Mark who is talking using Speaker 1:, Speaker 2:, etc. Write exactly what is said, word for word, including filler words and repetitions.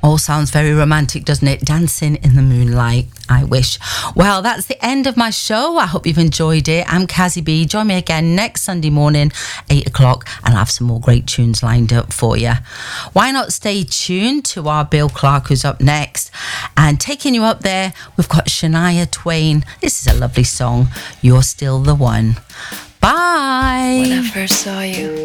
Speaker 1: All sounds very romantic, doesn't it? Dancing in the moonlight, I wish. Well, that's the end of my show. I hope you've enjoyed it. I'm Kazzy B. Join me again next Sunday morning, eight o'clock, and I'll have some more great tunes lined up for you. Why not stay tuned to our Bill Clark, who's up next? And taking you up there, we've got Shania Twain. This is a lovely song, You're Still the One. Bye.
Speaker 2: When I first saw you,